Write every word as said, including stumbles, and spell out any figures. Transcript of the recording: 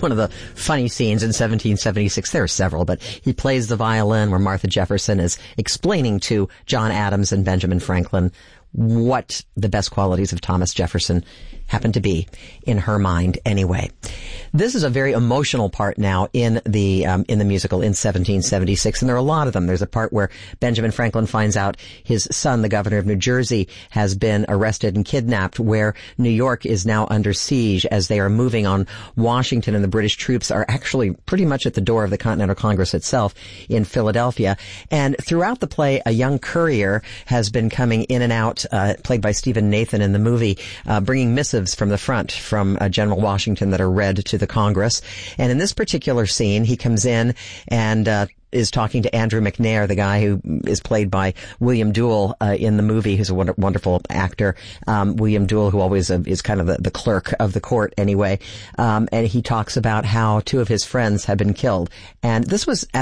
one of the funny scenes in seventeen seventy-six. There are several, but he plays the violin where Martha Jefferson is explaining to John Adams and Benjamin Franklin what the best qualities of Thomas Jefferson happen to be in her mind anyway. This is a very emotional part now in the um, in the musical in seventeen seventy-six, and there are a lot of them. There's a part where Benjamin Franklin finds out his son, the governor of New Jersey, has been arrested and kidnapped, where New York is now under siege as they are moving on Washington, and the British troops are actually pretty much at the door of the Continental Congress itself in Philadelphia. And throughout the play, a young courier has been coming in and out, uh, played by Stephen Nathan in the movie, uh, bringing missives from the front from uh, General Washington that are read to the Congress. And in this particular scene, he comes in and uh, is talking to Andrew McNair, the guy who is played by William Duell uh, in the movie, who's a wonder- wonderful actor. Um, William Duell, who always uh, is kind of the, the clerk of the court anyway. Um, and he talks about how two of his friends had been killed. And this was